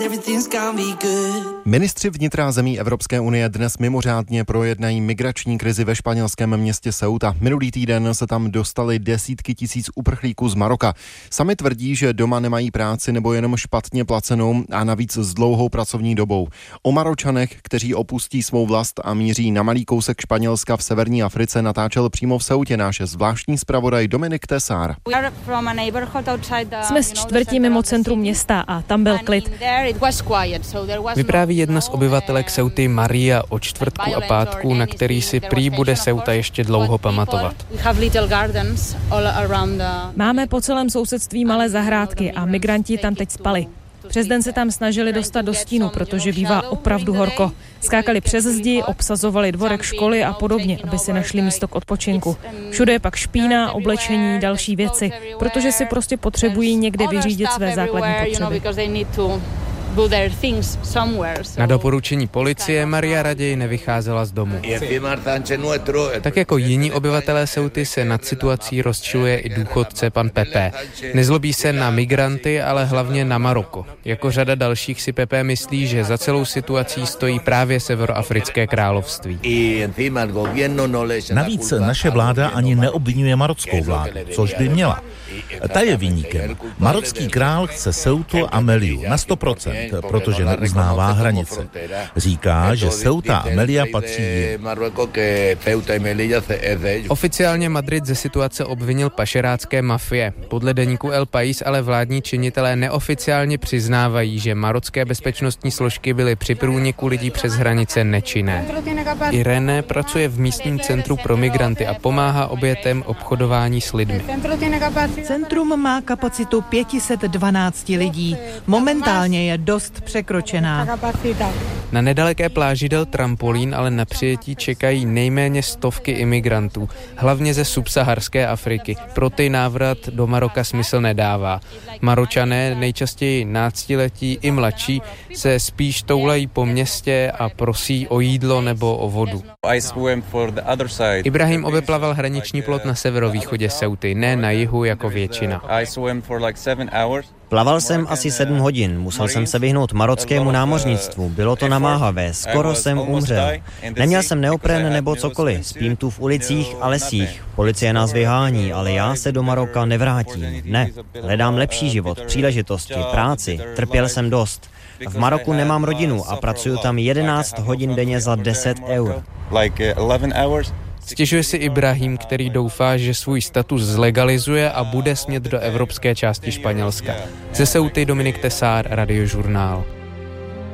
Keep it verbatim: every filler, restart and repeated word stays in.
Ministři vnitra zemí Evropské unie dnes mimořádně projednají migrační krizi ve španělském městě Ceuta. Minulý týden se tam dostali desítky tisíc uprchlíků z Maroka. Sami tvrdí, že doma nemají práci nebo jenom špatně placenou a navíc s dlouhou pracovní dobou. O Maročanech, kteří opustí svou vlast a míří na malý kousek Španělska v severní Africe, natáčel přímo v Ceutě náš zvláštní zpravodaj Dominik Tesár. Jsme z čtvrtí mimo centrum města a tam byl klid. Vypráví jedna z obyvatelek Ceuty Maria o čtvrtku a pátku, na který si prý bude Ceuta ještě dlouho pamatovat. Máme po celém sousedství malé zahrádky a migranti tam teď spali. Přes den se tam snažili dostat do stínu, protože bývá opravdu horko. Skákali přes zdi, obsazovali dvorek školy a podobně, aby si našli místo k odpočinku. Všude je pak špína, oblečení, další věci, protože si prostě potřebují někde vyřídit své základní potřeby. Na doporučení policie Maria raději nevycházela z domu. Tak jako jiní obyvatelé Ceuty se nad situací rozčiluje i důchodce pan Pepe. Nezlobí se na migranty, ale hlavně na Maroko. Jako řada dalších si Pepe myslí, že za celou situací stojí právě Severoafrické království. Navíc naše vláda ani neobvinuje marockou vládu, což by měla. Ta je viníkem. Marocký král chce Ceutu a Meliu na sto procent, protože neuznává hranice. Říká, že Ceuta a Melilla patří jim. Oficiálně Madrid ze situace obvinil pašerácké mafie. Podle deníku El País ale vládní činitelé neoficiálně přiznávají, že marocké bezpečnostní složky byly při průniku lidí přes hranice nečinné. Irene pracuje v místním centru pro migranty a pomáhá obětem obchodování s lidmi. Centrum má kapacitu pět set dvanáct lidí. Momentálně je dost překročená. Na nedaleké pláži del Trampolín ale na přijetí čekají nejméně stovky imigrantů, hlavně ze subsaharské Afriky. Pro ty návrat do Maroka smysl nedává. Maročané, nejčastěji náctiletí i mladší, se spíš toulají po městě a prosí o jídlo nebo o vodu. Ibrahim obeplaval hraniční plot na severovýchodě Ceuty, ne na jihu jako většina. Plaval jsem asi sedm hodin, musel jsem se vyhnout marockému námořnictvu, bylo to namáhavé, skoro jsem umřel. Neměl jsem neopren nebo cokoliv, spím tu v ulicích a lesích. Policie nás vyhání, ale já se do Maroka nevrátím. Ne, hledám lepší život, příležitosti, práci, trpěl jsem dost. V Maroku nemám rodinu a pracuju tam jedenáct hodin denně za deset eur. Stěžuje si Ibrahim, který doufá, že svůj status zlegalizuje a bude smět do evropské části Španělska. Ze Ceuty Dominik Tesár, Radiožurnál.